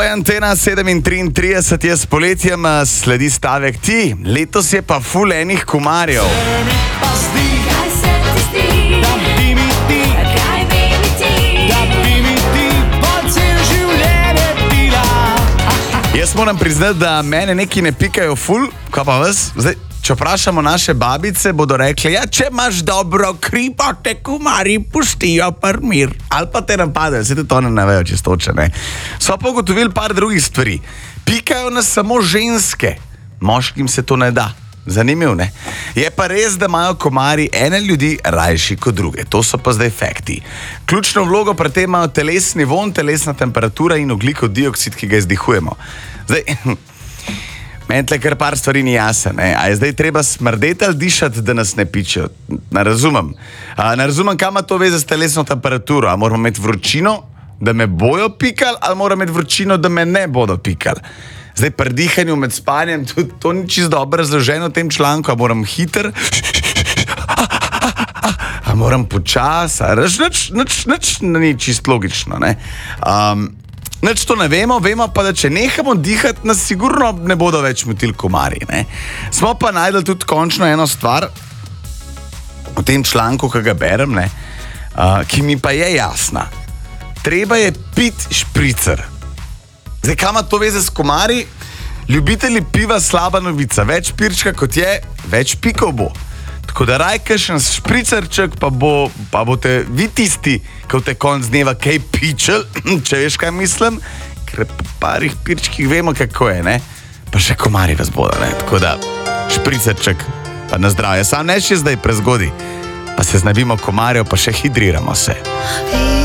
Antena 7:33 je s poletjem, sledi stavek ti. Letos je pa ful enih komarjev. Jaz moram priznati, da mene neki ne pikajo ful, kaj pa vas? Zdaj, če vprašamo naše babice, bodo rekli, ja, če imaš dobro kri, pa te komarji pustijo mir. Ali pa te napadejo, se to ne vejo čistoče, ne. So pa ugotovili par drugih stvari. Pikajo nas samo ženske, moškim se to ne da. Zanimivo, ne? Je pa res, da imajo komarji ene ljudi rajši kot druge. To so pa zdaj fakti. Ključno vlogo pri tem imajo telesni vonj, telesna temperatura in ogljikov dioksid, ki ga izdihujemo. Zdaj, meni tle kar par stvari ni jasno, ne? A je zdaj treba smrdeti ali dišati, da nas ne pičijo? Ne razumem. Ne razumem, kam ima to veze s telesno temperaturo. A moramo imeti vročino, da me bojo pikali, ali moramo imeti vročino, da me ne bodo pikali? Zdaj, pri dihanju med spanjem, tudi to ni čisto dobro razloženo v tem članku, a moram hiter, a moram počas, a nič ni čisto logično, ne. Nič to ne vemo, vemo pa, da če nehamo dihati, nas sigurno ne bodo več motili komarji, ne. Smo pa najdeli tudi končno eno stvar v tem članku, ki ga berem, ne, ki mi pa je jasna. Treba je piti špricer. Zdaj, kam ima to veze s komarji? Ljubitelji piva slaba novica. Več pirčka kot je, več pikov bo. Tako da raj kakšen špricerček, pa boste vi tisti, ki boste konc dneva kaj pičel, če veš, kaj mislim, ker po parih pirčkih vemo, kako je, ne? Pa še komarji vas bodo, ne? Tako da špricerček, pa na zdravje. Sam ne še zdaj prezgodi, pa se znebimo komarjev, pa še hidriramo se.